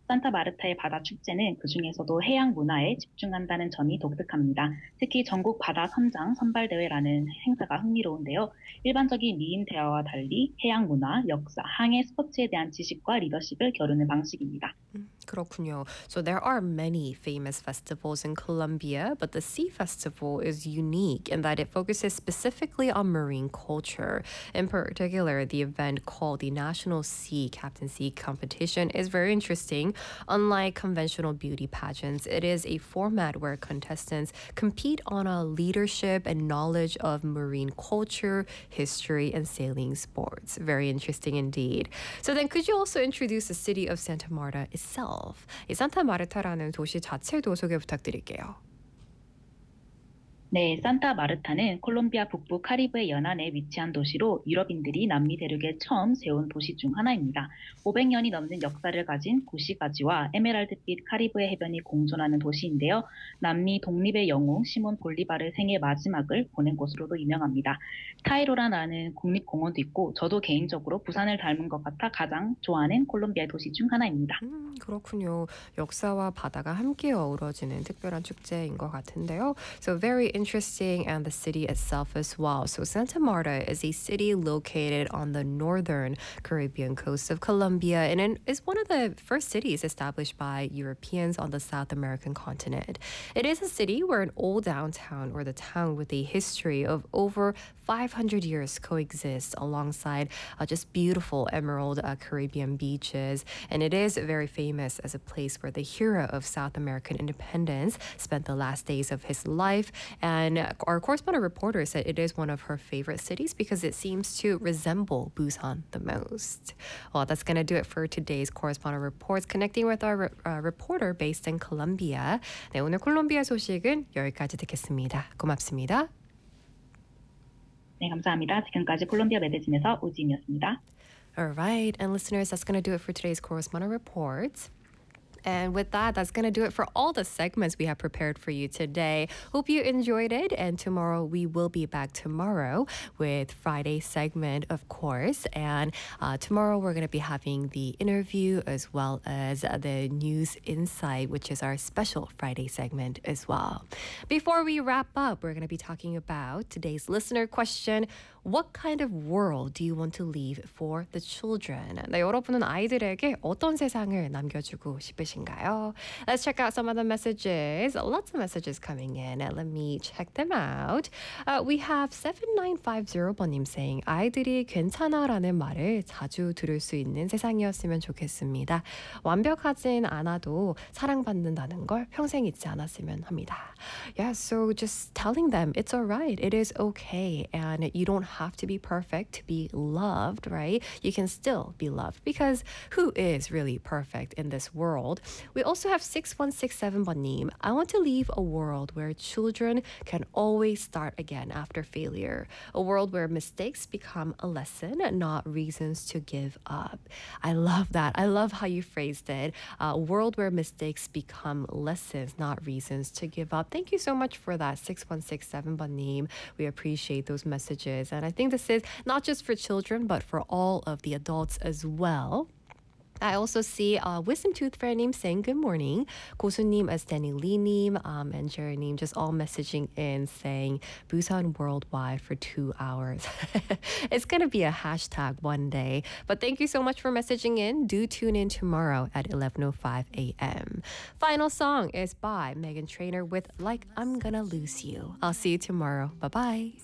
산타마르타의 바다 축제는 그중에서도 해양 문화에 집중한다는 점이 독특합니다. 특히 전국 바다 선장 선발대회라는 행사가 흥미로운데요. 일반적인 미인 대화와 달리 해양 문화, 역사, 항해 스포츠에 대한 지식과 리더십을 겨루는 방식입니다. 그렇군요. So there are many famous festivals in Colombia, but the Sea Festival is unique in that it focuses specifically on marine culture. In particular, the event called the National Sea Captaincy Competition is very interesting. Unlike conventional beauty pageants, it is a format where contestants compete on a leadership and knowledge of marine culture, history, and sailing sports. Very interesting indeed. So then could you also introduce the city of Santa Marta itself? 이 산타마르타라는 도시 자체도 소개 부탁드릴게요. 네, 산타마르타는 콜롬비아 북부 카리브해 연안에 위치한 도시로 유럽인들이 남미 대륙에 처음 세운 도시 중 하나입니다. 500년이 넘는 역사를 가진 구시가지와 에메랄드빛 카리브해 해변이 공존하는 도시인데요. 남미 독립의 영웅 시몬 볼리바르 생애 마지막을 보낸 곳으로도 유명합니다. 타이로라라는 국립공원도 있고 저도 개인적으로 부산을 닮은 것 같아 가장 좋아하는 콜롬비아 도시 중 하나입니다. 그렇군요. 역사와 바다가 함께 어우러지는 특별한 축제인 것 같은데요. So very interesting, and the city itself as well. So Santa Marta is a city located on the northern Caribbean coast of Colombia, and it is one of the first cities established by Europeans on the South American continent. It is a city where an old downtown, or the town with a history of over 500 years, coexists alongside just beautiful emerald Caribbean beaches, and it is very famous as a place where the hero of South American independence spent the last days of his life. And our correspondent reporter said it is one of her favorite cities because it seems to resemble Busan the most. Well, that's going to do it for today's correspondent reports. Connecting with our reporter based in Colombia. 네, 오늘 콜롬비아 소식은 여기까지 듣겠습니다. 고맙습니다. 네, 감사합니다. 지금까지 콜롬비아 매거진에서 우진이었습니다. All right, and listeners, that's going to do it for today's correspondent reports. And with that, that's going to do it for all the segments we have prepared for you today. Hope you enjoyed it. And tomorrow, we will be back tomorrow with Friday's segment, of course. And tomorrow, we're going to be having the interview as well as the news insight, which is our special Friday segment as well. Before we wrap up, we're going to be talking about today's listener question. What kind of world do you want to leave for the children? 네, 여러분은 아이들에게 어떤 세상을 남겨주고 싶으신가요? Let's check out some of the messages. Lots of messages coming in. Let me check them out. We have 7950번님 saying 아이들이 괜찮아라는 말을 자주 들을 수 있는 세상이었으면 좋겠습니다. 완벽하진 않아도 사랑받는다는 걸 평생 잊지 않았으면 합니다. Yeah, so just telling them it's alright. It is okay. And you don't have to be perfect to be loved, right? You can still be loved because who is really perfect in this world? We also have 6167번님. I want to leave a world where children can always start again after failure. A world where mistakes become a lesson, not reasons to give up. I love that. I love how you phrased it. A world where mistakes become lessons, not reasons to give up. Thank you so much for that, 6167번님. We appreciate those messages. And I think this is not just for children, but for all of the adults as well. I also see Wisdom Tooth Fairy님 saying good morning. 고수님, as Danny Lee-님, and Jerry-님 just all messaging in saying Busan Worldwide for 2 hours. It's going to be a hashtag one day. But thank you so much for messaging in. Do tune in tomorrow at 11:05 a.m. Final song is by Meghan Trainor with Like I'm Gonna Lose You. I'll see you tomorrow. Bye-bye.